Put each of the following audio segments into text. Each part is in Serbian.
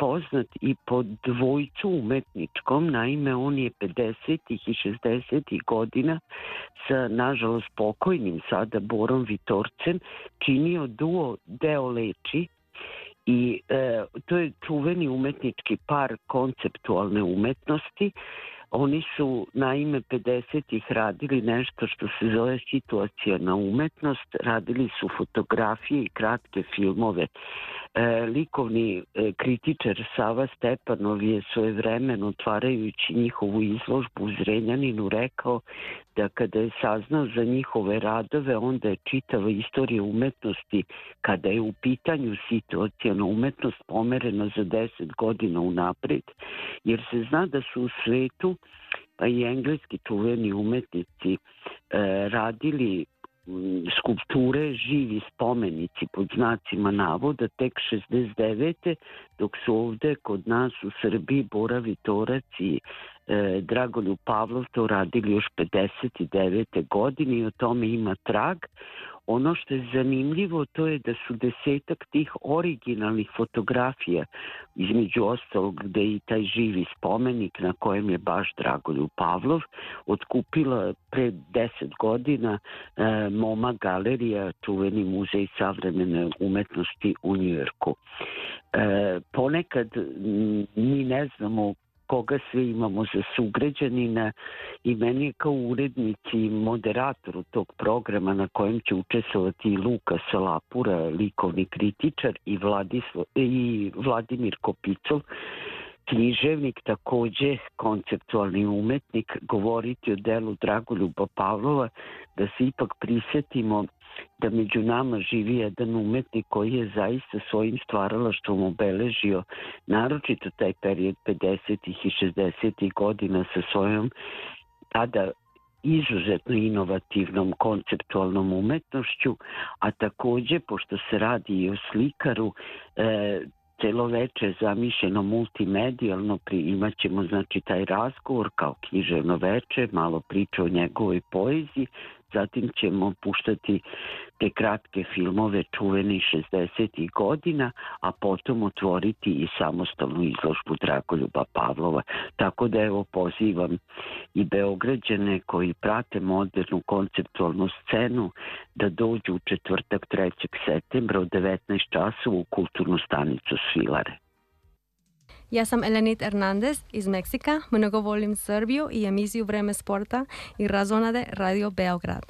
poznat i po dvojcu umetničkom. Naime, on je 50. i 60. godina sa, nažalost, pokojnim sada Borom Vitorcem činio duo Deo Leči. I to je čuveni umetnički par konceptualne umetnosti. Oni su naime 50-ih radili nešto što se zove situaciona umetnost, radili su fotografije i kratke filmove. Likovni kritičar Sava Stepanov je svojevremeno, otvarajući njihovu izložbu u Zrenjaninu, rekao da kada je saznao za njihove radove, onda je čitava istorija umetnosti, kada je u pitanju situaciona umetnost, pomerena za 10 godina unapred, jer se zna da su u svetu, pa i engleski čuveni umetnici, radili skulpture, živi spomenici pod znacima navoda tek 69. dok su ovde kod nas u Srbiji Bora Vitorac i Dragoljub Pavlov to radili još 59. godine i o tome ima trag. Ono što je zanimljivo to je da su 10 tih originalnih fotografija, između ostalog gde i taj živi spomenik na kojem je baš Dragoljub Pavlov, otkupila pre 10 godina MoMA galerija, čuveni muzej savremene umetnosti u Njujorku. Ponekad mi ne znamo koga sve imamo za sugrađanina i meni je kao urednici i moderatoru tog programa na kojem će učestvovati i Luka Salapura, likovni kritičar, i Vladimir Kopicov, književnik, takođe konceptualni umetnik, govoriti o delu Dragoljuba Pavlova, da se ipak prisetimo da među nama živi jedan umetnik koji je zaista svojim stvaralaštvom obeležio naročito taj period 50. i 60. godina sa svojom tada izuzetno inovativnom konceptualnom umetnošću, a takođe, pošto se radi i o slikaru, celo veče je zamišljeno multimedijalno, imat ćemo znači taj razgovor kao književno veče, malo priča o njegovoj poeziji, zatim ćemo puštati te kratke filmove čuvene 60. godina, a potom otvoriti i samostalnu izložbu Dragoljuba Pavlova. Tako da evo pozivam i Beograđane koji prate modernu konceptualnu scenu da dođu u četvrtak 3. septembra od 19 časova u kulturnu stanicu Svilare. Ja sam Elenit Hernandez iz Meksika, mnogo volim Srbiju i emisiju Vreme sporta i razonade Radio Beograd.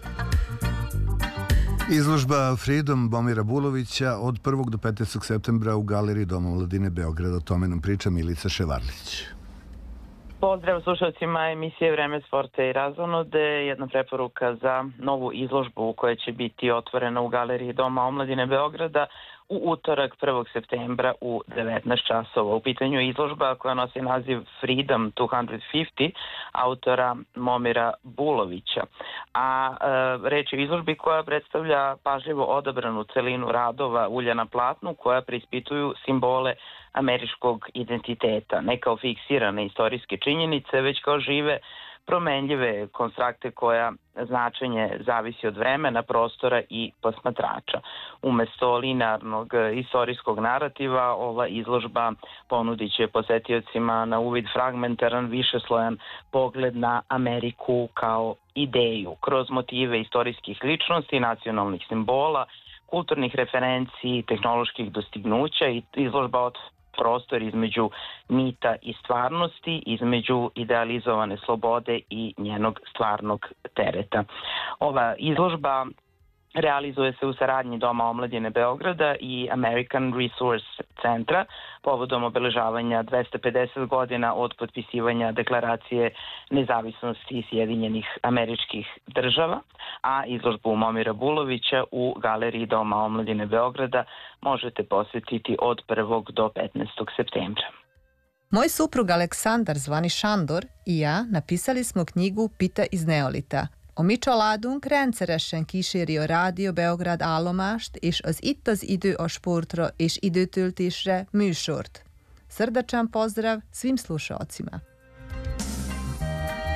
Izložba Freedom Momira Bulovića od 1. do 15. septembra u Galeriji Doma omladine Beograda. O tome nam priča Milica Ševarlić. Pozdrav slušalcima emisije Vreme sporta i razonode. Jedna preporuka za novu izložbu koja će biti otvorena u Galeriji Doma omladine Beograda u utorak 1. septembra u 19 časova. U pitanju je izložba koja nosi naziv Freedom 250 autora Momira Bulovića. A reč je o izložbi koja predstavlja pažljivo odabranu celinu radova ulja na platnu koja preispituju simbole američkog identiteta, ne kao fiksirane istorijske činjenice, već kao žive promenljive konstrakte koja značenje zavisi od vremena, prostora i posmatrača. Umesto linearnog istorijskog narativa, ova izložba ponudit će posetiocima na uvid fragmentaran, višeslojan pogled na Ameriku kao ideju, kroz motive istorijskih ličnosti, nacionalnih simbola, kulturnih referenci, tehnoloških dostignuća i izložba od prostor između mita i stvarnosti, između idealizovane slobode i njenog stvarnog tereta. Ova izložba realizuje se u saradnji Doma omladine Beograda i American Resource Centra povodom obeležavanja 250 godina od potpisivanja Deklaracije nezavisnosti Sjedinjenih Američkih Država, a izložbu Momira Bulovića u Galeriji Doma omladine Beograda možete posjetiti od 1. do 15. septembra. Moj suprug Aleksandar, zvani Šandor, i ja napisali smo knjigu Pita iz Neolita. A mi családunk rendszeresen kíséri a Rádió Beograd állomást és az Itt az idő a sportra és időtöltésre műsort. Srdačan pozdrav svim slušalcima.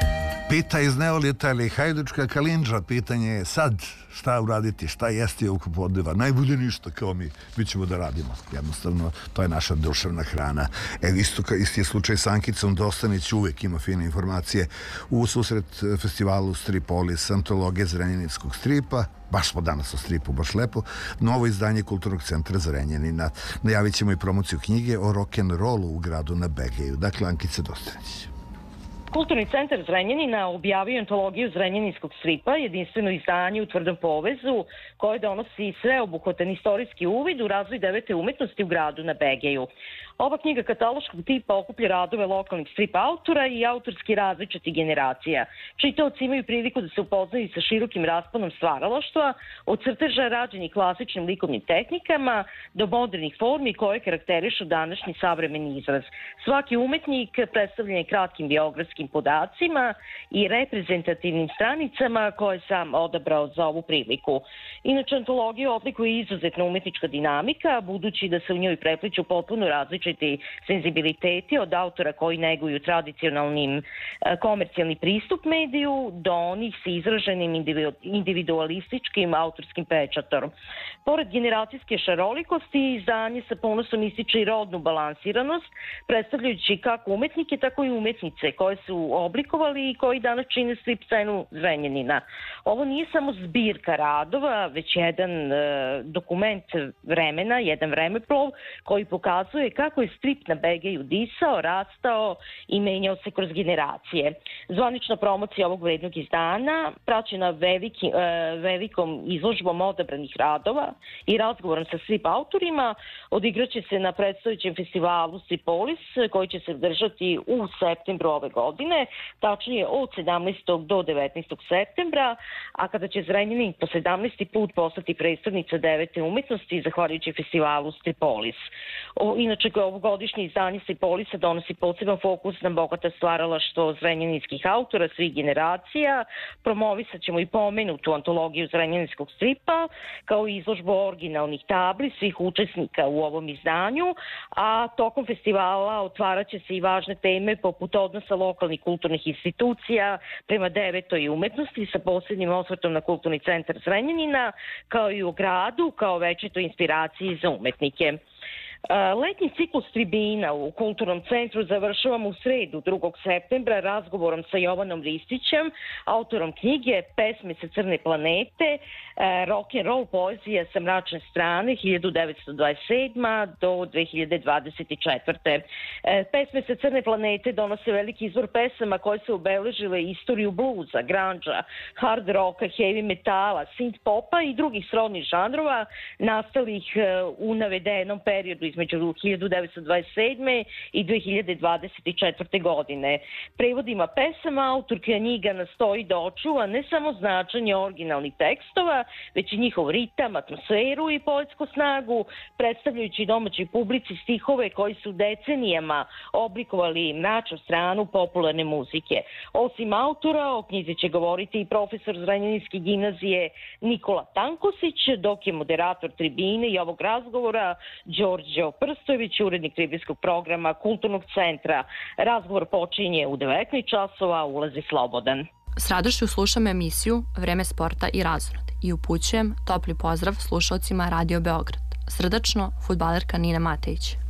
Pita iz Neolita ili Hajdučka Kalindža, pitanje je sad šta uraditi, šta jesti oko podneva. Najbolje ništa, kao mi ćemo da radimo. Jednostavno, to je naša duševna hrana. Isti je slučaj s Ankicom Dostanić, uvek ima fine informacije u susret festivalu Stripolis, antologije Zrenjaninskog stripa. Baš smo danas o stripu, baš lepo. Novo izdanje Kulturnog centra Zrenjanina. Najavit ćemo i promociju knjige o rock'n'rollu u gradu na Begeju. Dakle, Ankica Dostanić. Kulturni centar Zrenjanina objavio antologiju Zrenjaninskog stripa, jedinstveno izdanje u tvrdom povezu, koje donosi sveobuhvatan istorijski uvid u razvoj devete umetnosti u gradu na Begeju. Ova knjiga kataloškog tipa okuplja radove lokalnih strip autora i autorski različitih generacija. Čitaoci imaju priliku da se upoznaju sa širokim rasponom stvaralaštva, od crteža rađenih klasičnim likovnim tehnikama do modernih formi koje karakterišu današnji savremeni izraz. Svaki umetnik predstavljen je kratkim biografskim podacima i reprezentativnim stranicama koje sam odabrao za ovu priliku. Inače, antologiju odlikuje izuzetna umetnička dinamika, budući da se u njoj prepliču potpuno različiti senzibiliteti od autora koji neguju tradicionalnim komercijalni pristup mediju do onih sa izraženim individualističkim autorskim pečatom. Pored generacijske šarolikosti, izdanje sa ponosom ističe i rodnu balansiranost, predstavljajući kako umetnike, tako i umetnice koje su oblikovali i koji danas čine strip scenu Zrenjanina. Ovo nije samo zbirka radova, već jedan dokument vremena, jedan vremeplov koji pokazuje kako je strip na Begeju disao, rastao i menjao se kroz generacije. Zvanična promocija ovog vrednog izdana, praćena velikom izložbom odabranih radova i razgovorom sa strip autorima, odigraće se na predstojećem festivalu Stripolis, koji će se držati u septembru ove godine, tačnije od 17. do 19. septembra, a kada će Zrenjanin po 17. put postati predstavnica devete umetnosti zahvaljujući festivalu Stripolis. Inače, ovogodišnje izdanje Stripolisa donosi poseban fokus na bogata stvaralaštvo zrenjaninskih autora svih generacija. Promovisat ćemo i pomenutu antologiju zrenjaninskog stripa, kao i izložbu originalnih tabli svih učesnika u ovom izdanju, a tokom festivala otvarat će se i važne teme poput odnosa lokalnih kulturnih institucija prema devetoj umetnosti sa posebnim osvrtom na Kulturni centar Zrenjanina, kao i u gradu, kao večitoj inspiraciji za umetnike. Letnji ciklus tribina u Kulturnom centru završavamo u sredu 2. septembra razgovorom sa Jovanom Ristićem, autorom knjige Pesme sa crne planete, rock'n'roll poezija sa mračne strane 1927. do 2024. Pesme sa crne planete donose veliki izvor pesama koje su obeležile istoriju bluza, grandža, hard rocka, heavy metala, synth popa i drugih srodnih žanrova nastalih u navedenom periodu između 1927. i 2024. godine. Prevodima pesama autorka knjiga nastoji da očuva ne samo značenje originalnih tekstova, već i njihov ritam, atmosferu i poetsku snagu, predstavljajući domaćoj publici stihove koji su decenijama oblikovali mračnu stranu popularne muzike. Osim autora, o knjizi će govoriti i profesor Zrenjaninske gimnazije Nikola Tankosić, dok je moderator tribine i ovog razgovora Đorđe Prstojević, urednik tribinskog programa Kulturnog centra. Razgovor počinje u 19 časova, ulazi slobodan. S radošću slušam emisiju Vreme sporta i razonod i upućujem topli pozdrav slušalcima Radio Beograd. Srdačno, fudbalerka Nina Matejić.